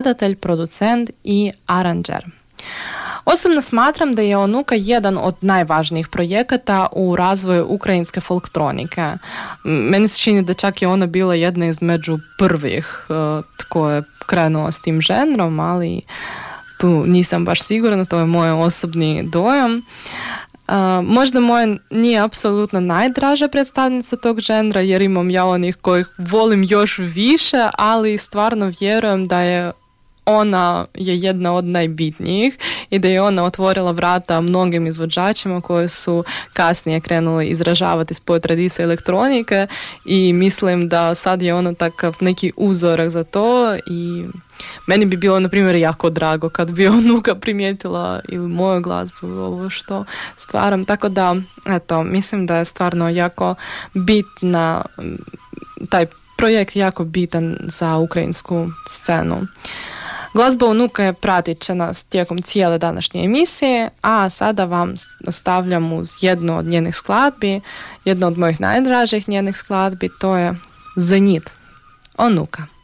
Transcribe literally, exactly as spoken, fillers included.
skladatelj, producent i aranđer. Osobno smatram da je Onuka jedan od najvažnijih projekata u razvoju ukrajinske folktronike. Meni se čini da čak je ona bila jedna između prvih uh, tko je krenuo s tim žanrom, ali tu nisam baš sigurna, to je moj osobni dojam. Uh, možda moja nije apsolutno najdraža predstavnica tog žanra, jer imam ja onih kojih volim još više, ali stvarno vjerujem da je ona je jedna od najbitnijih i da je ona otvorila vrata mnogim izvođačima koji su kasnije krenuli izražavati svoje tradicije elektronike i mislim da sad je ona takav neki uzorak za to i meni bi bilo, na primjer, jako drago kad bi Onuka primijetila ili moju glazbu ili ovo što stvaram. Tako da, eto, mislim da je stvarno jako bitna, taj projekt jako bitan za ukrajinsku scenu. Glazba Onuka pratit će nas tijekom cijele današnje emisije, a sada vam ostavljam uz jednu od njenih skladbi, jednu od mojih najdražih njenih skladbi, to je Zenit, Onuka.